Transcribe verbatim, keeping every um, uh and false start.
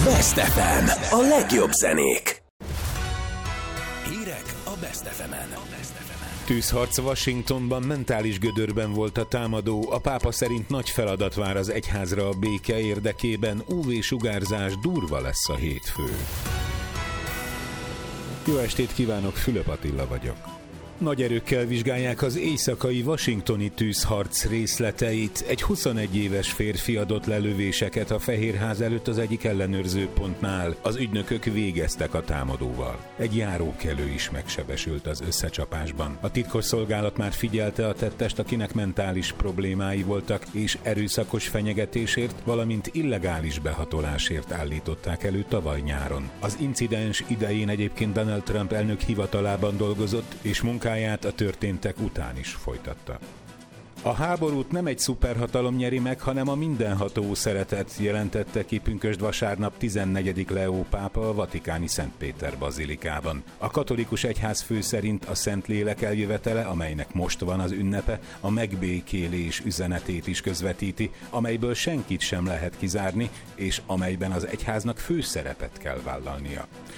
Best ef em, a legjobb zenék. Hírek a Best ef emen. Tűzharc Washingtonban, mentális gödörben volt a támadó. A pápa szerint nagy feladat vár az egyházra a béke érdekében. ú vé-sugárzás, durva lesz a hétfő. Jó estét kívánok, Fülöp Attila vagyok. Nagy erőkkel vizsgálják az éjszakai washingtoni tűzharc részleteit. Egy huszonegy éves férfi adott lelövéseket a Fehérház előtt az egyik ellenőrző pontnál. Az ügynökök végeztek a támadóval. Egy járókelő is megsebesült az összecsapásban. A titkosszolgálat már figyelte a tettest, akinek mentális problémái voltak, és erőszakos fenyegetésért, valamint illegális behatolásért állították elő tavaly nyáron. Az incidens idején egyébként Donald Trump elnök hivatalában dolgozott, és munkáját a történtek után is folytatta. A háborút nem egy szuperhatalom nyeri meg, hanem a mindenható szeretet, jelentette ki pünkösd vasárnap tizennegyedik Leó pápa a vatikáni Szent Péter bazilikában. A katolikus egyházfő szerint a Szentlélek eljövetele, amelynek most van az ünnepe, a megbékélés üzenetét is közvetíti, amelyből senkit sem lehet kizárni, és amelyben az egyháznak főszerepet kell vállalnia.